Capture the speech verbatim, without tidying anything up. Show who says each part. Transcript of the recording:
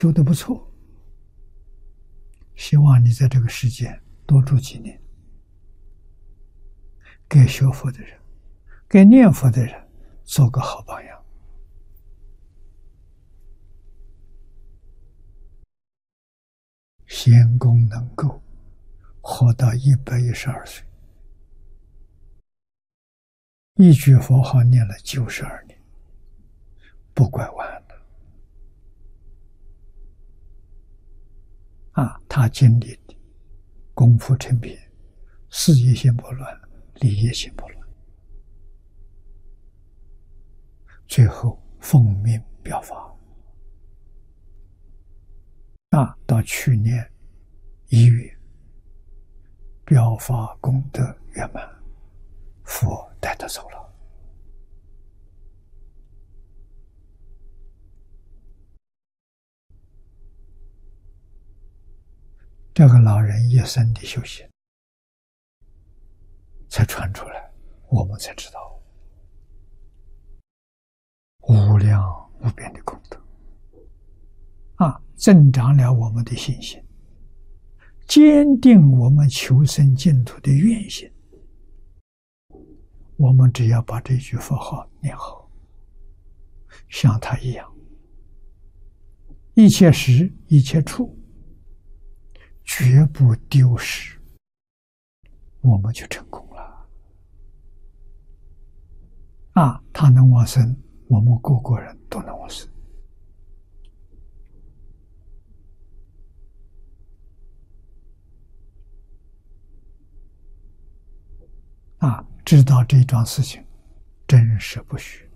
Speaker 1: 修得不错，希望你在这个世界多住几年，给学佛的人，给念佛的人做个好榜样。仙公能够活到一百一十二岁，一句佛号念了九十二年，不拐弯的。啊，他经历的功夫成片，事业心不乱，理业心不乱，最后奉命表法。啊，到去年一月，表法功德圆满，佛带他走了。这个老人一生的修行才传出来，我们才知道无量无边的功德啊，增长了我们的信心，坚定我们求生净土的愿心。我们只要把这句佛号念好，像他一样，一切时一切处绝不丢失，我们就成功了。啊，他能往生，我们个个人都能往生。啊，知道这桩事情真实不虚。